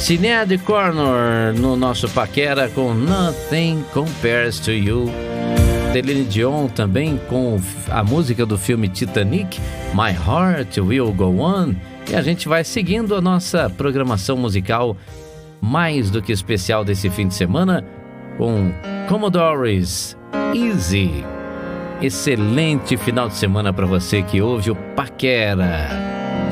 Sinéad O'Connor no nosso Paquera com Nothing Compares to You. Celine Dion também com a música do filme Titanic, My Heart Will Go On. E a gente vai seguindo a nossa programação musical mais do que especial desse fim de semana com Commodores Easy. Excelente final de semana para você que ouve o Paquera.